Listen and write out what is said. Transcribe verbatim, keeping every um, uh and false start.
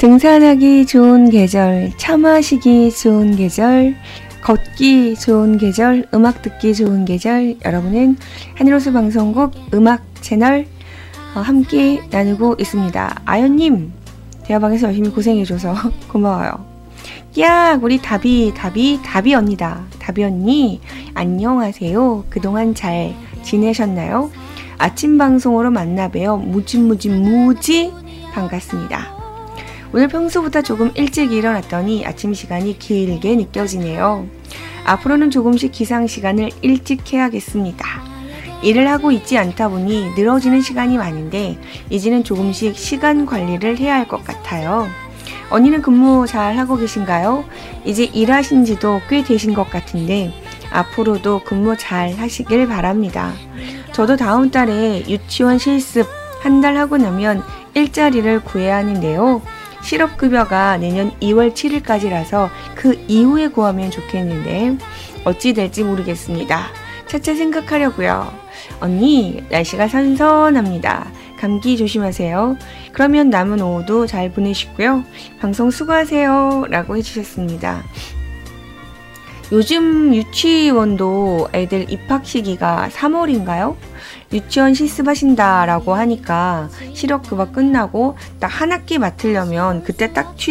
등산하기 좋은 계절, 차 마시기 좋은 계절, 걷기 좋은 계절, 음악 듣기 좋은 계절. 여러분은 한일호수 방송국 음악 채널 어, 함께 나누고 있습니다. 아연님, 대화방에서 열심히 고생해줘서 고마워요. 야, 우리 다비, 다비, 다비 언니다. 다비 언니, 안녕하세요. 그동안 잘 지내셨나요? 아침 방송으로 만나 뵈어 무지 무지 무지 반갑습니다. 오늘 평소보다 조금 일찍 일어났더니 아침 시간이 길게 느껴지네요. 앞으로는 조금씩 기상 시간을 일찍 해야겠습니다. 일을 하고 있지 않다 보니 늘어지는 시간이 많은데 이제는 조금씩 시간 관리를 해야 할 것 같아요. 언니는 근무 잘 하고 계신가요? 이제 일하신 지도 꽤 되신 것 같은데 앞으로도 근무 잘 하시길 바랍니다. 저도 다음 달에 유치원 실습 한 달 하고 나면 일자리를 구해야 하는데요. 실업급여가 내년 이월 칠일까지라서 그 이후에 구하면 좋겠는데 어찌 될지 모르겠습니다. 차차 생각하려고요. 언니, 날씨가 선선합니다. 감기 조심하세요. 그러면 남은 오후도 잘 보내시고요. 방송 수고하세요. 라고 해주셨습니다. 요즘 유치원도 애들 입학 시기가 삼월인가요? 유치원 실습하신다라고 하니까 실업급여 끝나고 딱 한 학기 맡으려면 그때 딱 취